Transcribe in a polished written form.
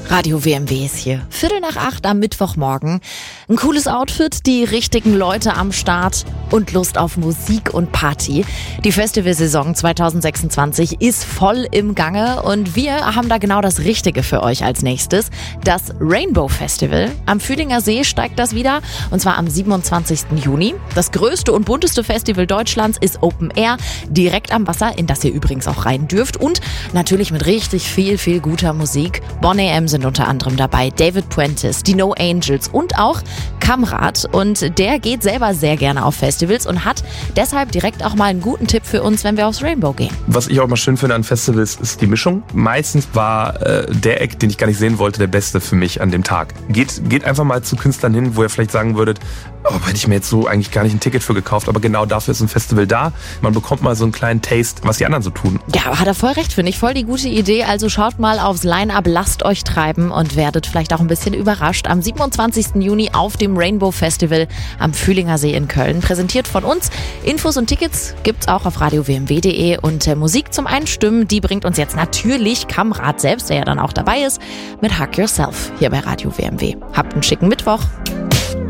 Radio WMW ist hier. 7:45 am Mittwochmorgen. Ein cooles Outfit, die richtigen Leute am Start und Lust auf Musik und Party. Die Festivalsaison 2026 ist voll im Gange und wir haben da genau das Richtige für euch als nächstes. Das Rainbow Festival. Am Fühlinger See steigt das wieder und zwar am 27. Juni. Das größte und bunteste Festival Deutschlands ist Open Air, direkt am Wasser, in das ihr übrigens auch rein dürft und natürlich mit richtig viel guter Musik. Bon AM sind unter anderem dabei, David Puentes, die No Angels und auch Kamrat. Und der geht selber sehr gerne auf Festivals und hat deshalb direkt auch mal einen guten Tipp für uns, wenn wir aufs Rainbow gehen. Was ich auch mal schön finde an Festivals, ist die Mischung. Meistens war der Act, den ich gar nicht sehen wollte, der beste für mich an dem Tag. Geht einfach mal zu Künstlern hin, wo ihr vielleicht sagen würdet, hätte ich mir jetzt so eigentlich gar nicht ein Ticket für gekauft, aber genau dafür ist ein Festival da. Man bekommt mal so einen kleinen Taste, was die anderen so tun. Ja, hat er voll recht, finde ich. Voll die gute Idee. Also schaut mal aufs Line-Up, lasst euch treiben und werdet vielleicht auch ein bisschen überrascht. Am 27. Juni auf dem Rainbow Festival am Fühlinger See in Köln. Präsentiert von uns. Infos und Tickets gibt's auch auf radiowmw.de und Musik zum Einstimmen, die bringt uns jetzt natürlich Kamrat selbst, der ja dann auch dabei ist, mit Hug Yourself hier bei Radio WMW. Habt einen schicken Mittwoch.